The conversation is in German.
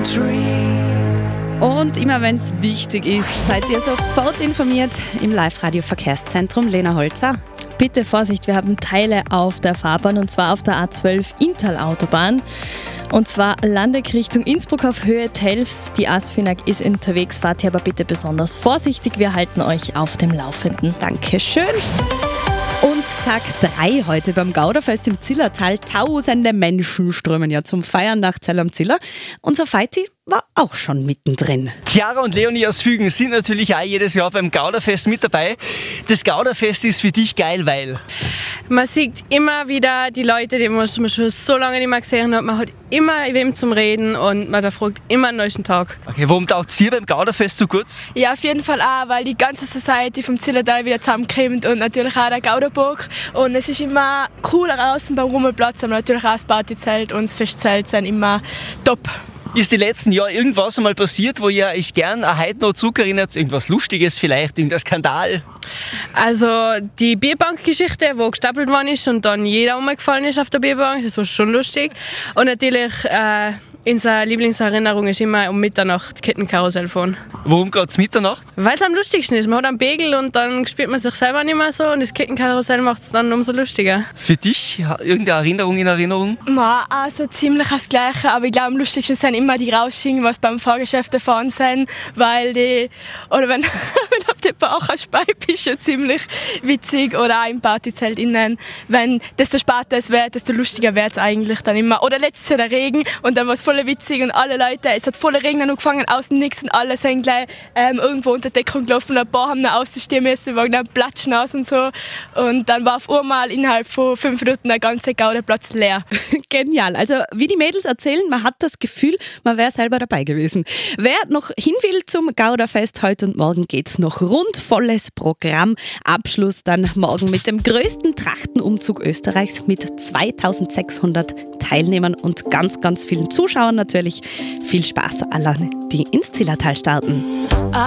Und immer wenn es wichtig ist, seid ihr sofort informiert im Live-Radio-Verkehrszentrum. Lena Holzer. Bitte Vorsicht, wir haben Teile auf der Fahrbahn und zwar auf der A12 Inntal-Autobahn. Und zwar Landeck Richtung Innsbruck auf Höhe Telfs. Die Asfinag ist unterwegs, fahrt hier aber bitte besonders vorsichtig. Wir halten euch auf dem Laufenden. Dankeschön. Und Tag 3 heute beim Gauderfest im Zillertal. Tausende Menschen strömen ja zum Feiern nach Zell am Ziller. Unser Feiti war auch schon mittendrin. Chiara und Leonie aus Fügen sind natürlich auch jedes Jahr beim Gauderfest mit dabei. Das Gauderfest ist für dich geil, weil? Man sieht immer wieder die Leute, die man schon so lange nicht mehr gesehen hat. Man hat immer wem zum Reden und man fragt immer einen neuen Tag. Okay, warum taugt es hier beim Gauderfest so gut? Ja, auf jeden Fall auch, weil die ganze Society vom Zillertal wieder zusammenkommt und natürlich auch der Gauderbock. Und es ist immer cool draußen beim Rummelplatz, aber natürlich auch das Partyzelt und das Festzelt sind immer top. Ist die letzten Jahre irgendwas einmal passiert, wo ihr euch gern heute noch zurückerinnert? Irgendwas Lustiges vielleicht, irgendein Skandal? Also die Bierbank-Geschichte, wo gestapelt worden ist und dann jeder umgefallen ist auf der Bierbank, das war schon lustig. Und natürlich unsere Lieblingserinnerung ist immer um Mitternacht Kettenkarussell fahren. Warum gerade Mitternacht? Weil es am lustigsten ist. Man hat einen Pegel und dann spürt man sich selber nicht mehr so und das Kettenkarussell macht es dann umso lustiger. Für dich irgendeine Erinnerung in Erinnerung? Ja, also ziemlich das Gleiche, aber ich glaube am lustigsten sind immer die Rausschienen, was beim Fahrgeschäft fahren sind, weil die, oder wenn auf der Baucherspeib ist schon ziemlich witzig oder auch im Partyzelt innen, wenn desto später es wird, desto lustiger wird es eigentlich dann immer. Oder letztes Jahr der Regen und dann war es voll witzig und alle Leute, es hat voller Regen angefangen, außen nichts und alle sind gleich irgendwo unter Deckung gelaufen und ein paar haben dann ausstehen müssen, wegen einem Platschen aus und so und dann war auf einmal innerhalb von 5 Minuten der ganze Gauderplatz leer. Genial. Also wie die Mädels erzählen, man hat das Gefühl, man wäre selber dabei gewesen. Wer noch hin will zum Gauderfest, heute und morgen geht's noch rund, volles Programm. Abschluss dann morgen mit dem größten Trachtenumzug Österreichs mit 2600 Teilnehmern und ganz, ganz vielen Zuschauern natürlich. Viel Spaß allen, die ins Zillertal starten.